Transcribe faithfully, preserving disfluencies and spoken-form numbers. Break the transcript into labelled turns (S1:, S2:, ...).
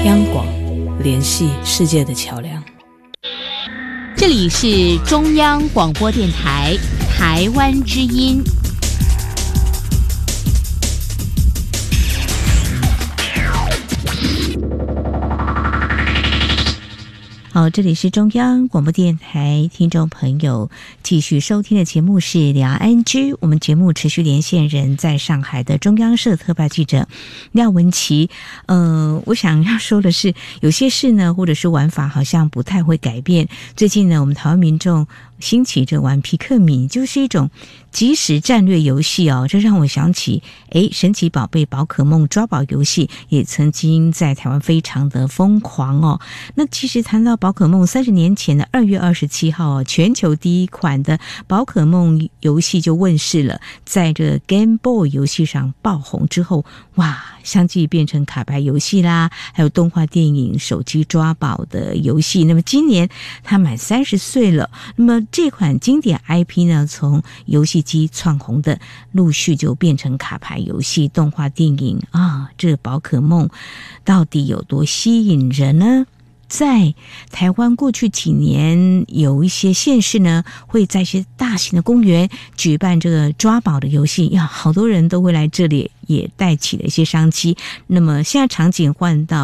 S1: 央广，联系世界的桥梁。
S2: 这里是中央广播电台台湾之音。好，这里是中央广播电台，听众朋友继续收听的节目是两岸 N G。我们节目持续连线人在上海的中央社特派记者廖文琪。呃，我想要说的是，有些事呢，或者是玩法，好像不太会改变。最近呢，我们台湾民众兴起着玩皮克米，就是一种即时战略游戏哦。这让我想起，诶，神奇宝贝宝可梦抓宝游戏也曾经在台湾非常的疯狂哦。那其实谈到宝可梦，三十年前的二月二十七号，全球第一款的宝可梦游戏就问世了，在这个 Game Boy 游戏上爆红之后，哇，相继变成卡牌游戏啦，还有动画电影、手机抓宝的游戏。那么今年他满三十岁了，那么这款经典 I P 呢，从游戏机窜红的，陆续就变成卡牌游戏、动画电影啊。这宝可梦到底有多吸引人呢？在台湾过去几年，有一些县市呢，会在一些大型的公园举办这个抓宝的游戏呀，好多人都会来这里，也带起了一些商机。那么现在场景换到